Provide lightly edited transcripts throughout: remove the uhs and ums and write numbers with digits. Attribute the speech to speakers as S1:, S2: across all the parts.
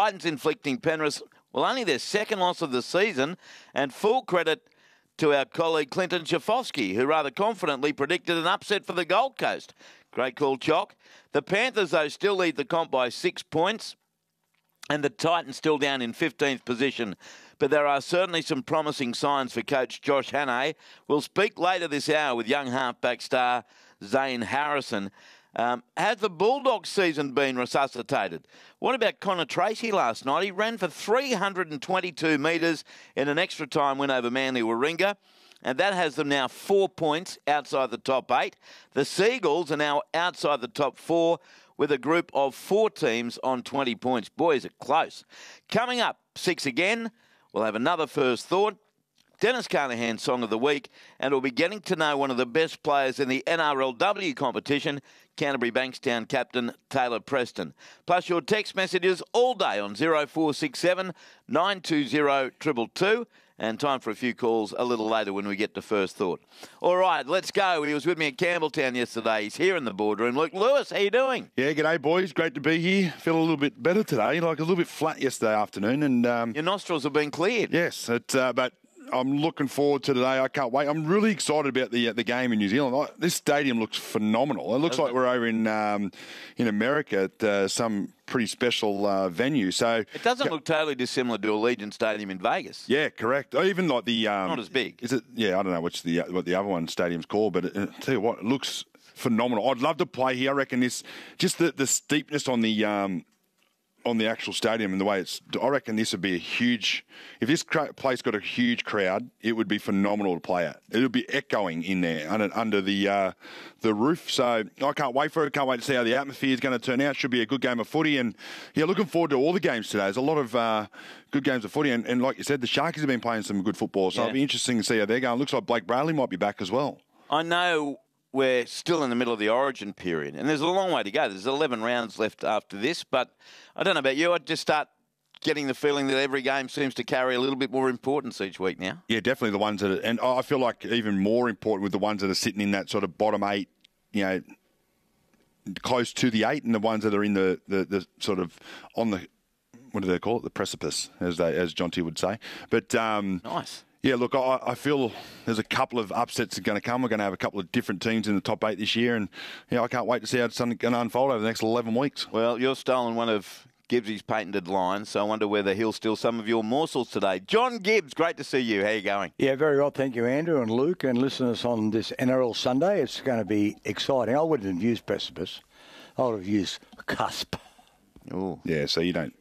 S1: Titans inflicting Penrith, well, only their second loss of the season, and full credit to our colleague Clinton Schifofsky, who rather confidently predicted an upset for the Gold Coast. Great call, Chock. The Panthers, though, still lead the comp by 6 points, and the Titans still down in 15th position. But there are certainly some promising signs for coach Josh Hannay. We'll speak later this hour with young halfback star Zane Harrison. Has the Bulldogs season been resuscitated? What about Connor Tracy last night? He ran for 322 metres in an extra time win over Manly Warringah, and that has them now 4 points outside the top 8. The Seagulls are now outside the top 4 with a group of 4 teams on 20 points. Boy, is it close. Coming up, 6 again, we'll have another First Thought, Dennis Carnahan's Song of the Week, and we'll be getting to know one of the best players in the NRLW competition, Canterbury Bankstown captain Taylor Preston. Plus your text messages all day on 0467 920 222. And time for a few calls a little later when we get to First Thought. All right, let's go. He was with me at Campbelltown yesterday. He's here in the boardroom. Luke Lewis, how you doing?
S2: Yeah, g'day, boys. Great to be here. Feel a little bit better today, like a little bit flat yesterday afternoon. And
S1: your nostrils have been cleared.
S2: Yes, but I'm looking forward to today. I can't wait. I'm really excited about the game in New Zealand. This stadium looks phenomenal. It looks like we're over in America at some pretty special venue. So
S1: it doesn't look totally dissimilar to Allegiant Stadium in Vegas.
S2: Yeah, correct. Even like the
S1: not as big.
S2: Is it? Yeah, I don't know what the other one stadium's called, but I tell you what, it looks phenomenal. I'd love to play here. I reckon this just the steepness on the actual stadium and the way I reckon this would be a huge. If this place got a huge crowd, it would be phenomenal to play at. It would be echoing in there under the roof. So I can't wait for it. Can't wait to see how the atmosphere is going to turn out. Should be a good game of footy, and yeah, looking forward to all the games today. There's a lot of good games of footy, and like you said, the Sharkies have been playing some good football. So it'll be interesting to see how they're going. Looks like Blake Bradley might be back as well.
S1: I know. We're still in the middle of the origin period, and there's a long way to go. There's 11 rounds left after this, but I don't know about you. I'd just start getting the feeling that every game seems to carry a little bit more importance each week now.
S2: Yeah, definitely the ones that and I feel like even more important with the ones that are sitting in that sort of bottom 8, close to the 8, and the ones that are in the sort of on the, what do they call it? The precipice, as Jonty would say. But
S1: nice.
S2: Yeah, look, I feel there's a couple of upsets that are going to come. We're going to have a couple of different teams in the top 8 this year, and I can't wait to see how it's going to unfold over the next 11 weeks.
S1: Well, you've stolen one of Gibbsy's patented lines, so I wonder whether he'll steal some of your morsels today. John Gibbs, great to see you. How are you going?
S3: Yeah, very well. Thank you, Andrew and Luke, and listeners on this NRL Sunday. It's going to be exciting. I wouldn't have used precipice. I would have used cusp.
S2: Oh, yeah, so you don't...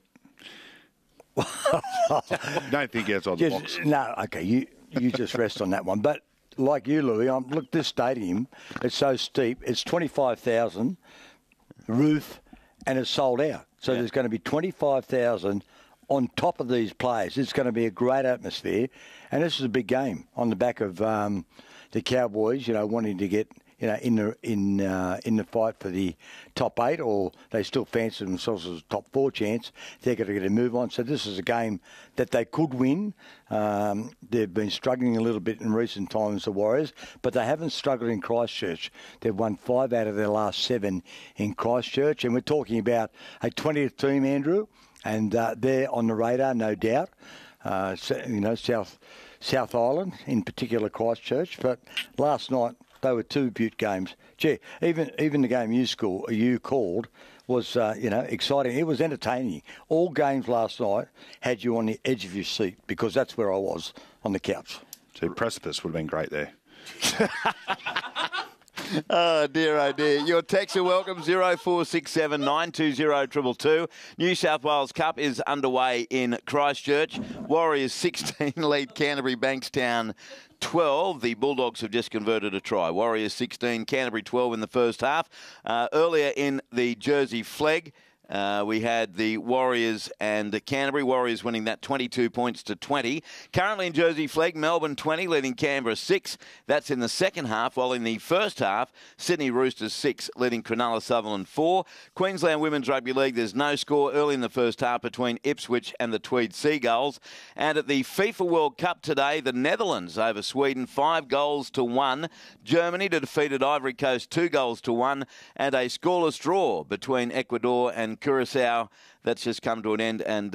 S2: don't think outside the box.
S3: No, okay, you just rest on that one. But like you, Louis, look, this stadium, it's so steep. It's 25,000 roof, and it's sold out. So there's going to be 25,000 on top of these players. It's going to be a great atmosphere, and this is a big game on the back of the Cowboys, wanting to get in the fight for the top 8, or they still fancy themselves as a top 4 chance. They're going to get a move on. So this is a game that they could win. They've been struggling a little bit in recent times, the Warriors, but they haven't struggled in Christchurch. They've won 5 out of their last 7 in Christchurch, and we're talking about a 20th team, Andrew, and they're on the radar, no doubt. South Island, in particular Christchurch, but last night they were 2 Butte games. Gee, even the game you called was exciting. It was entertaining. All games last night had you on the edge of your seat, because that's where I was on the couch.
S2: So precipice would have been great there.
S1: Oh, dear, oh, dear. Your texts are welcome, 0467 920 222. New South Wales Cup is underway in Christchurch. Warriors 16 lead Canterbury Bankstown 12. The Bulldogs have just converted a try. Warriors 16, Canterbury 12 in the first half. Earlier in the Jersey Flegg, we had the Warriors and the Canterbury. Warriors winning that 22 points to 20. Currently in Jersey Flegg, Melbourne 20, leading Canberra 6. That's in the second half, while in the first half, Sydney Roosters 6, leading Cronulla Sutherland 4. Queensland Women's Rugby League, there's no score early in the first half between Ipswich and the Tweed Seagulls. And at the FIFA World Cup today, the Netherlands over Sweden 5-1. Germany defeated Ivory Coast 2-1, and a scoreless draw between Ecuador and Curacao. That's just come to an end, and